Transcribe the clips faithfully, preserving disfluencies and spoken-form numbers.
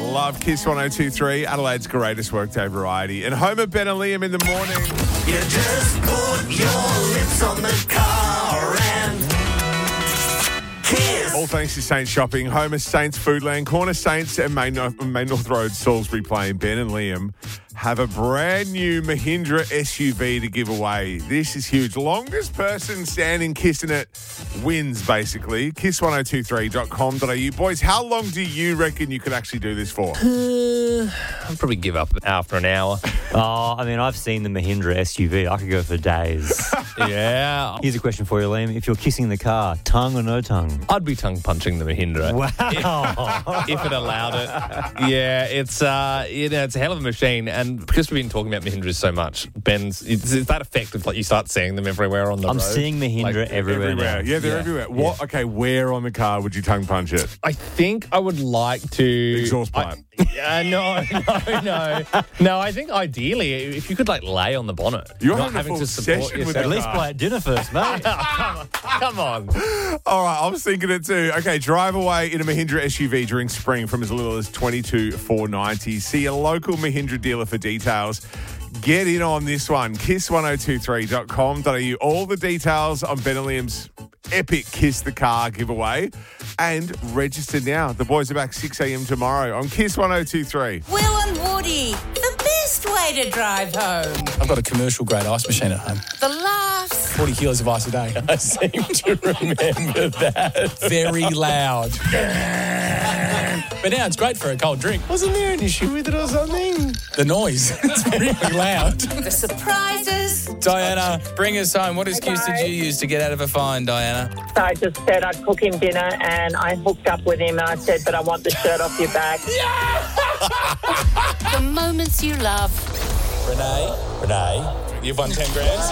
love Kiss one oh two three, Adelaide's greatest workday variety. And Homer, Ben and Liam in the morning. You just put your lips on the car and kiss. All thanks to Saints Shopping, Homer, Saints Foodland, Corner Saints and Main North, Main North Road, Salisbury Plain. Ben and Liam have a brand new Mahindra S U V to give away. This is huge. Longest person standing kissing it wins, basically. kiss one oh two three dot com dot a u. Boys, how long do you reckon you could actually do this for? Uh, I'd probably give up after an hour. Oh, I mean, I've seen the Mahindra S U V. I could go for days. Yeah. Here's a question for you, Liam. If you're kissing the car, tongue or no tongue? I'd be tongue punching the Mahindra. Wow. If it allowed it. Yeah, it's uh, you know, it's a hell of a machine. And because we've been talking about Mahindras so much, Ben's, it's, it's that effect of like you start seeing them everywhere on the I'm road. seeing Mahindra Like, everywhere, Everywhere. now. Yeah, they're Yeah. everywhere. What? Okay, where on the car would you tongue punch it? I think I would like to... Exhaust pipe. I, uh, no, no, no. No, I think ideally, if you could like lay on the bonnet. You're not having a having full to support session with yourself. At least play at dinner first, mate. Come on. All right, I was thinking it too. Okay, drive away in a Mahindra S U V during spring from as little as twenty-two thousand four hundred ninety dollars. See a local Mahindra dealer for details. Get in on this one. kiss one oh two three dot com dot a u. All the details on Ben and Liam's epic Kiss the Car giveaway. And register now. The boys are back six a.m. tomorrow on Kiss one oh two three. Will and Woody, the best way to drive home. I've got a commercial grade ice machine at home. The laughs, forty kilos of ice a day. I seem to remember that. Very loud. But now it's great for a cold drink. Wasn't there an issue with it or something? The noise. It's really loud. the surprises. Diana, bring us home. What excuse did you use to get out of a fine, Diana? So I just said I'd cook him dinner and I hooked up with him and I said, but I want the shirt off your back. The moments you love. Renee, Renee, you've won ten grand.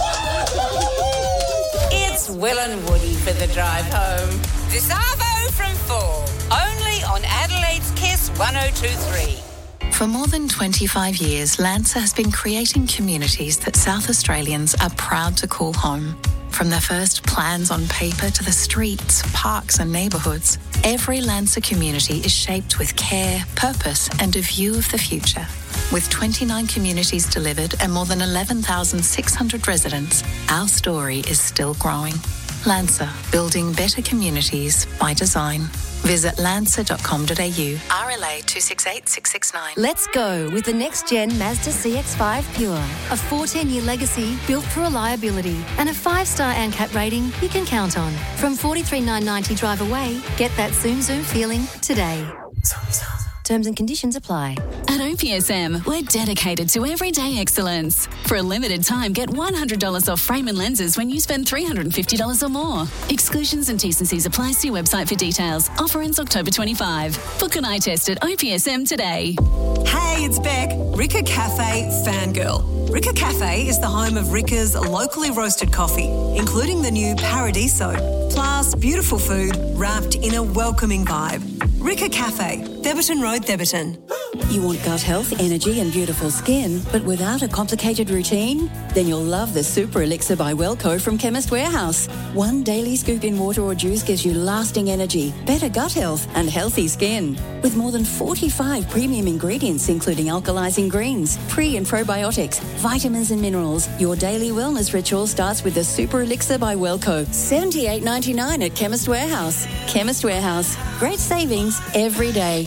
It's Will and Woody for the drive home. This Arvo from four. Only on Adelaide's Kiss one oh two three. For more than twenty-five years, Lancer has been creating communities that South Australians are proud to call home. From the first plans on paper to the streets, parks and neighbourhoods, every Lancer community is shaped with care, purpose and a view of the future. With twenty-nine communities delivered and more than eleven thousand six hundred residents, our story is still growing. Lancer, building better communities by design. Visit lancer dot com dot a u. R L A two six eight six six nine. Let's go with the next-gen Mazda C X five Pure. A fourteen-year legacy built for reliability and a five-star A N C A T rating you can count on. From forty-three thousand nine hundred ninety drive away, get that Zoom Zoom feeling today. Terms and conditions apply. At O P S M, we're dedicated to everyday excellence. For a limited time, get one hundred dollars off frame and lenses when you spend three hundred fifty dollars or more. Exclusions and T's and C's apply. See website for details. Offer ends October twenty-fifth. Book an eye test at O P S M today. Hey, it's Beck, Ricca Cafe fangirl. Ricca Cafe is the home of Ricca's locally roasted coffee, including the new Paradiso, plus beautiful food wrapped in a welcoming vibe. Ricca Cafe, Theberton Road, Theberton. You want gut health, energy and beautiful skin, but without a complicated routine? Then you'll love the Super Elixir by Wellco from Chemist Warehouse. One daily scoop in water or juice gives you lasting energy, better gut health and healthy skin. With more than forty-five premium ingredients, including alkalizing greens, pre- and probiotics, vitamins and minerals, your daily wellness ritual starts with the Super Elixir by Wellco. seventy-eight ninety-nine at Chemist Warehouse. Chemist Warehouse. Great savings every day.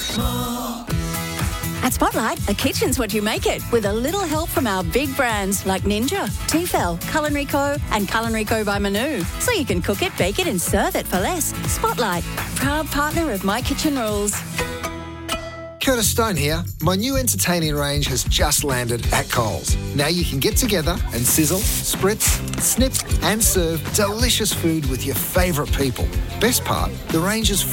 At Spotlight, a kitchen's what you make it, with a little help from our big brands like Ninja, Tefal, Culinary Co and Culinary Co by Manu. So you can cook it, bake it and serve it for less. Spotlight, proud partner of My Kitchen Rules. Curtis Stone here. My new entertaining range has just landed at Coles. Now you can get together and sizzle, spritz, snip and serve delicious food with your favourite people. Best part, the range is